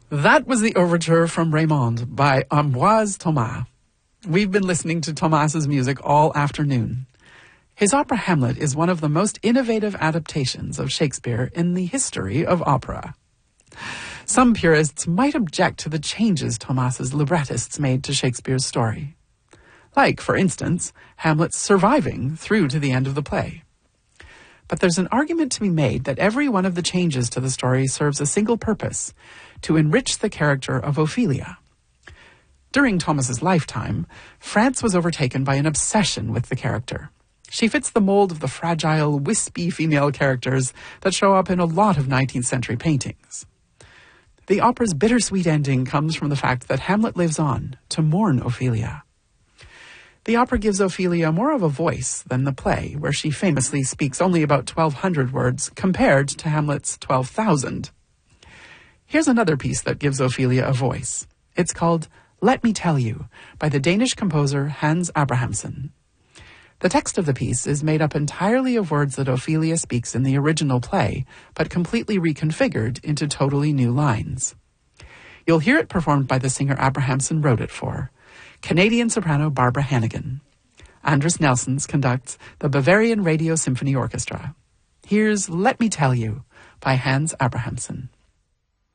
That was the overture from Raymond by Ambroise Thomas. We've been listening to Thomas's music all afternoon. His opera Hamlet is one of the most innovative adaptations of Shakespeare in the history of opera. Some purists might object to the changes Thomas's librettists made to Shakespeare's story. Like, for instance, Hamlet's surviving through to the end of the play. But there's an argument to be made that every one of the changes to the story serves a single purpose, to enrich the character of Ophelia. During Thomas's lifetime, France was overtaken by an obsession with the character. She fits the mold of the fragile, wispy female characters that show up in a lot of 19th century paintings. The opera's bittersweet ending comes from the fact that Hamlet lives on to mourn Ophelia. The opera gives Ophelia more of a voice than the play, where she famously speaks only about 1,200 words compared to Hamlet's 12,000. Here's another piece that gives Ophelia a voice. It's called Let Me Tell You by the Danish composer Hans Abrahamsen. The text of the piece is made up entirely of words that Ophelia speaks in the original play, but completely reconfigured into totally new lines. You'll hear it performed by the singer Abrahamsen wrote it for, Canadian soprano Barbara Hannigan. Andris Nelsons conducts the Bavarian Radio Symphony Orchestra. Here's Let Me Tell You by Hans Abrahamsen.